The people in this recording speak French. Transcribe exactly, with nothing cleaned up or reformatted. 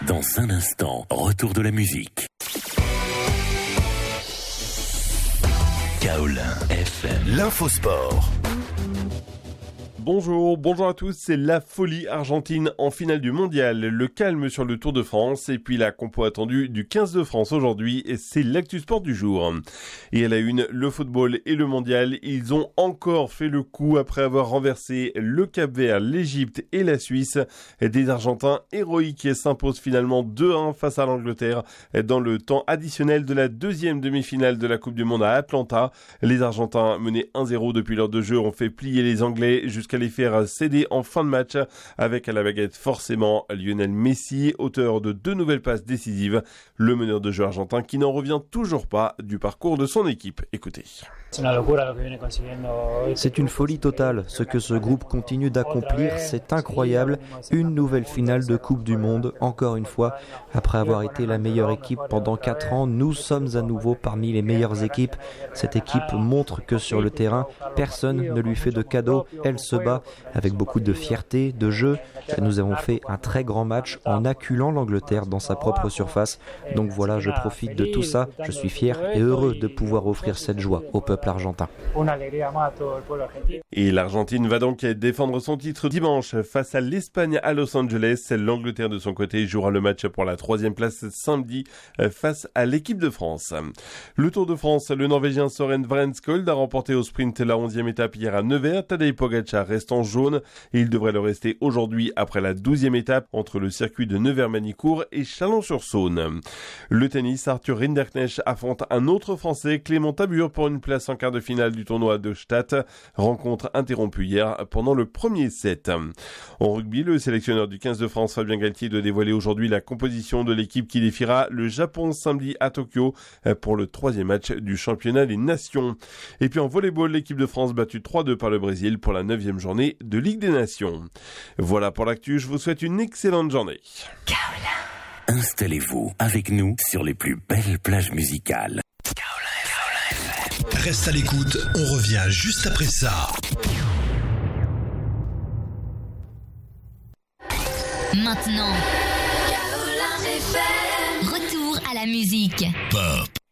Dans un instant, retour de la musique. Kaolin F M. L'infosport. Bonjour, bonjour à tous, c'est la folie argentine en finale du mondial, le calme sur le Tour de France et puis la compo attendue du quinze de France aujourd'hui et c'est l'actu sport du jour. Et à la une, le football et le mondial, ils ont encore fait le coup après avoir renversé le Cap-Vert, l'Égypte et la Suisse. Des Argentins héroïques s'imposent finalement deux à un face à l'Angleterre dans le temps additionnel de la deuxième demi-finale de la Coupe du Monde à Atlanta. Les Argentins menés un zéro depuis l'heure de jeu ont fait plier les Anglais jusqu'à les faire céder en fin de match avec à la baguette forcément Lionel Messi, auteur de deux nouvelles passes décisives, le meneur de jeu argentin qui n'en revient toujours pas du parcours de son équipe. Écoutez. C'est une folie totale. Ce que ce groupe continue d'accomplir, c'est incroyable. Une nouvelle finale de Coupe du Monde, encore une fois. Après avoir été la meilleure équipe pendant quatre ans, nous sommes à nouveau parmi les meilleures équipes. Cette équipe montre que sur le terrain, personne ne lui fait de cadeaux. Elle se bat avec beaucoup de fierté, de jeu. Nous avons fait un très grand match en acculant l'Angleterre dans sa propre surface. Donc voilà, je profite de tout ça. Je suis fier et heureux de pouvoir offrir cette joie au peuple argentin. Et l'Argentine va donc défendre son titre dimanche face à l'Espagne à Los Angeles. L'Angleterre de son côté jouera le match pour la troisième place samedi face à l'équipe de France. Le Tour de France, le Norvégien Søren Vrenskold a remporté au sprint la onzième étape hier à Nevers. Tadej Pogačar reste en jaune et il devrait le rester aujourd'hui après la douzième étape entre le circuit de Nevers-Manicourt et Chalon-sur-Saône. Le tennis, Arthur Rinderknecht affronte un autre Français, Clément Tabur, pour une place en quart de finale du tournoi de Stade. Rencontre interrompue hier pendant le premier set. En rugby, le sélectionneur du quinze de France, Fabien Galtier, doit dévoiler aujourd'hui la composition de l'équipe qui défiera le Japon samedi à Tokyo pour le troisième match du championnat des nations. Et puis en volleyball, l'équipe de France battue trois deux par le Brésil pour la neuvième journée de Ligue des Nations. Voilà pour l'actu, je vous souhaite une excellente journée. Kaolin. Installez-vous avec nous sur les plus belles plages musicales. Reste à l'écoute, on revient juste après ça. Maintenant, retour à la musique. Pop.